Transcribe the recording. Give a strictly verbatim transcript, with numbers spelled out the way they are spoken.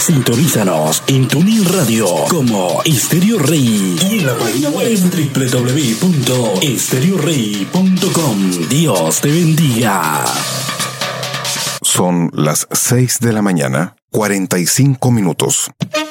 Sintonízanos en TuneIn Radio como Estéreo Rey y en la página web doble u doble u doble u punto estéreo rey punto com. Dios te bendiga. Son las seis de la mañana, cuarenta y cinco minutos.